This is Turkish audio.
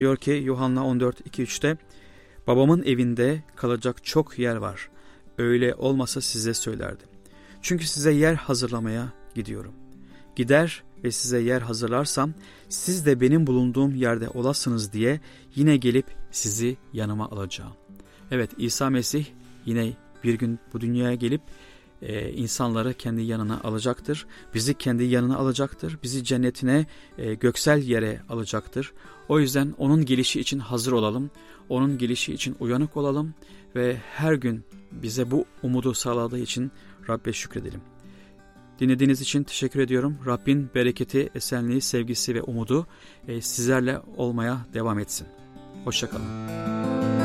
Diyor ki Yuhanna 14:2-3'te babamın evinde kalacak çok yer var. Öyle olmasa size söylerdim. Çünkü size yer hazırlamaya gidiyorum. Gider ve size yer hazırlarsam siz de benim bulunduğum yerde olasınız diye yine gelip sizi yanıma alacağım. Evet, İsa Mesih yine bir gün bu dünyaya gelip insanları kendi yanına alacaktır. Bizi kendi yanına alacaktır. Bizi cennetine, göksel yere alacaktır. O yüzden onun gelişi için hazır olalım. Onun gelişi için uyanık olalım ve her gün bize bu umudu sağladığı için Rabbe şükredelim. Dinlediğiniz için teşekkür ediyorum. Rabbin bereketi, esenliği, sevgisi ve umudu sizlerle olmaya devam etsin. Hoşça kalın.